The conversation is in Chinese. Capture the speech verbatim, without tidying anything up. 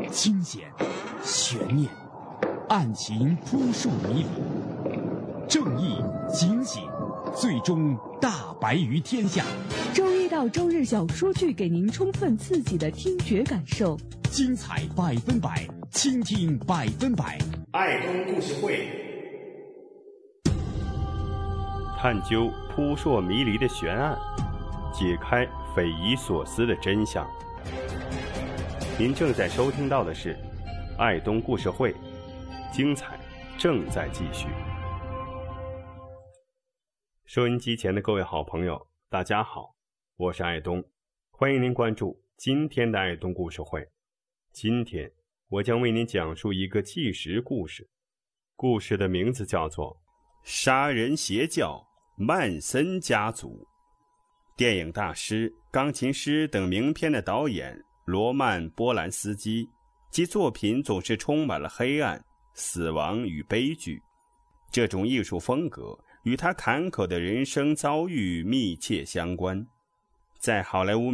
惊险、悬念、案情扑朔迷离，正义、警醒，最终大白于天下。 周一到周日小说剧给您充分刺激的听觉感受， 精彩百分百，倾听百分百。 爱东故事会， 探究扑朔迷离的悬案，解开匪夷所思的真相。您正在收听到的是爱东故事会，精彩正在继续。收音机前的各位好朋友，大家好，我是爱东，欢迎您关注今天的爱东故事会。今天我将为您讲述一个纪实故事，故事的名字叫做杀人邪教曼森家族。电影大师、钢琴师等名片的导演罗曼·波兰斯基，其作品总是充满了黑暗、死亡与悲剧。这种艺术风格与他坎坷的人生遭遇密切相关。在好莱坞